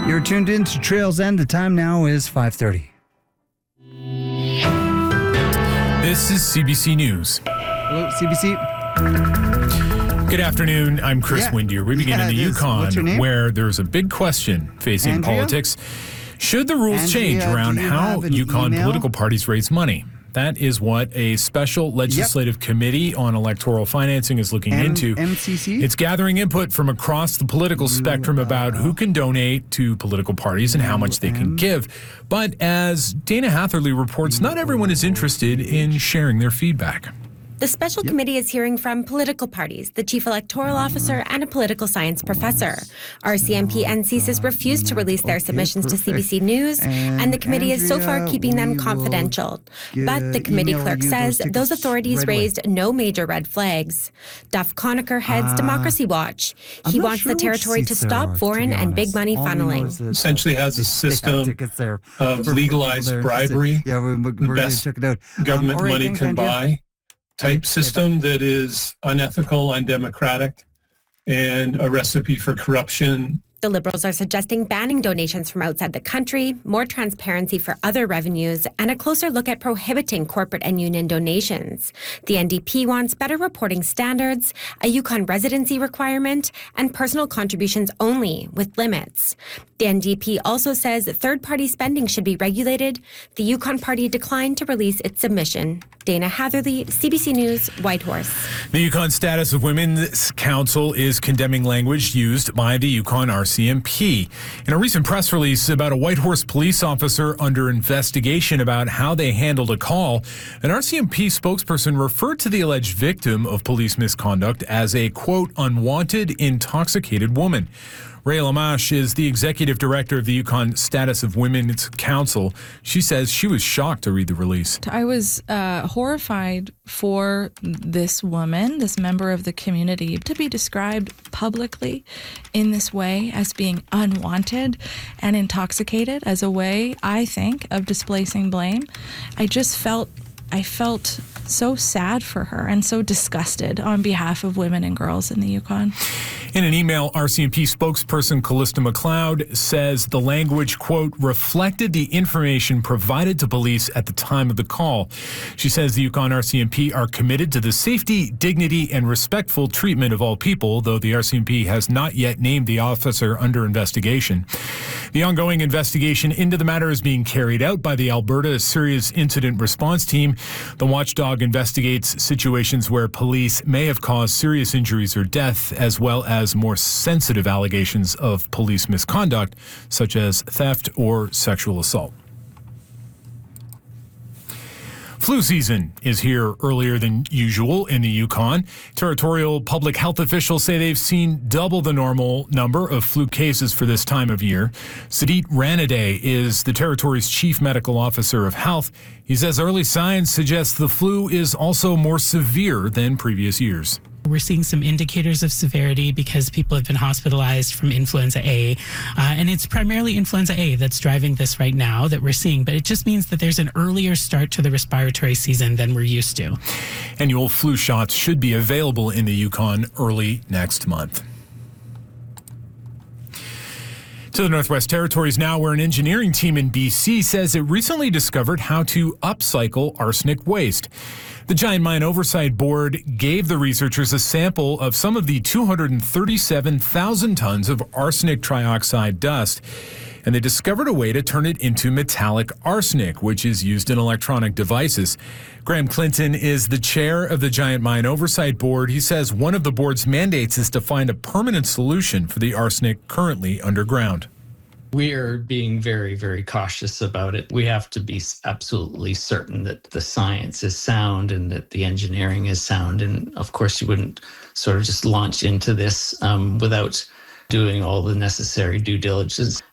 You're tuned in to Trails End. The time now is 5:30. This is CBC News. Hello, CBC. Good afternoon. I'm Chris Windier. We begin in the Yukon, where there's a big question facing politics. Should the rules change around how Yukon political parties raise money? That is what a special legislative committee on electoral financing is looking into. MCC? It's gathering input from across the political spectrum about who can donate to political parties and how much they can give. But as Dana Hatherley reports, not everyone is interested in sharing their feedback. The special committee is hearing from political parties, the chief electoral officer, and a political science professor. RCMP and CSIS refused to release their submissions to CBC News, and the committee is so far keeping them confidential. But the committee clerk says those authorities raised no major red flags. Duff Conacher heads Democracy Watch. He wants the territory to stop foreign and big money funneling. Essentially has a system of legalized bribery, the best government money can buy type system that is unethical, undemocratic, and a recipe for corruption. The Liberals are suggesting banning donations from outside the country, more transparency for other revenues, and a closer look at prohibiting corporate and union donations. The NDP wants better reporting standards, a Yukon residency requirement, and personal contributions only, with limits. The NDP also says third-party spending should be regulated. The Yukon Party declined to release its submission. Dana Hatherley, CBC News, Whitehorse. The Yukon Status of Women's Council is condemning language used by the Yukon RCMP. In a recent press release about a Whitehorse police officer under investigation about how they handled a call, an RCMP spokesperson referred to the alleged victim of police misconduct as a, quote, unwanted, intoxicated woman. Ray Lamache is the executive director of the Yukon Status of Women's Council. She says she was shocked to read the release. I was horrified for this woman, this member of the community, to be described publicly in this way as being unwanted and intoxicated as a way, I think, of displacing blame. I felt so sad for her and so disgusted on behalf of women and girls in the Yukon. In an email, RCMP spokesperson Callista McLeod says the language, quote, reflected the information provided to police at the time of the call. She says the Yukon RCMP are committed to the safety, dignity, and respectful treatment of all people, though the RCMP has not yet named the officer under investigation. The ongoing investigation into the matter is being carried out by the Alberta Serious Incident Response Team. The watchdog investigates situations where police may have caused serious injuries or death, as well as more sensitive allegations of police misconduct, such as theft or sexual assault. Flu season is here earlier than usual in the Yukon. Territorial public health officials say they've seen double the normal number of flu cases for this time of year. Sadit Ranaday is the territory's chief medical officer of health. He says early signs suggest the flu is also more severe than previous years. We're seeing some indicators of severity because people have been hospitalized from influenza A, and it's primarily influenza A that's driving this right now that we're seeing, but it just means that there's an earlier start to the respiratory season than we're used to. Annual flu shots should be available in the Yukon early next month. To the Northwest Territories now, where an engineering team in BC says it recently discovered how to upcycle arsenic waste. The Giant Mine Oversight Board gave the researchers a sample of some of the 237,000 tons of arsenic trioxide dust, and they discovered a way to turn it into metallic arsenic, which is used in electronic devices. Graham Clinton is the chair of the Giant Mine Oversight Board. He says one of the board's mandates is to find a permanent solution for the arsenic currently underground. We are being very, very cautious about it. We have to be absolutely certain that the science is sound and that the engineering is sound. And of course, you wouldn't sort of just launch into this without doing all the necessary due diligence.